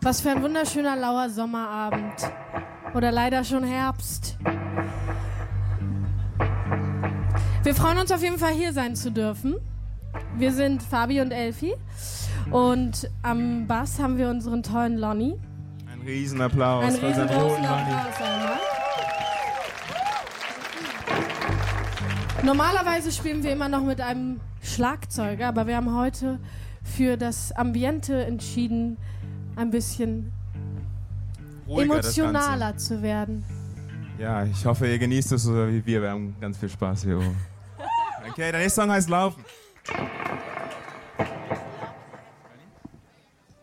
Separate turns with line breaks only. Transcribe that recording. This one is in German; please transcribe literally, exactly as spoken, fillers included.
Was für ein wunderschöner lauer Sommerabend. Oder leider schon Herbst. Wir freuen uns auf jeden Fall, hier sein zu dürfen. Wir sind Fabi und Elfi. Und am Bass haben wir unseren tollen Lonnie.
Ein Riesenapplaus.
Ein riesengroßen Applaus einmal. Normalerweise spielen wir immer noch mit einem Schlagzeuger, aber wir haben heute für das Ambiente entschieden, ein bisschen ruhiger, emotionaler zu werden.
Ja, ich hoffe, ihr genießt es so wie wir. Wir haben ganz viel Spaß hier oben. Okay, der nächste Song heißt Laufen.